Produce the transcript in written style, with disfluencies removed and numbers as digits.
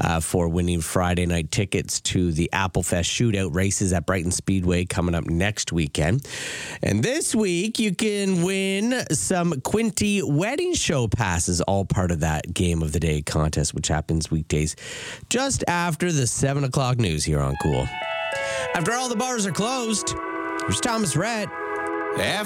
for winning Friday night tickets to the Applefest Shootout races at Brighton Speedway coming up next weekend. And this week, you can win some Quinty Wedding Show passes, all part of that Game of the Day contest, which happens weekdays just after the 7 o'clock news here on Cool. After all the bars are closed, here's Thomas Rhett.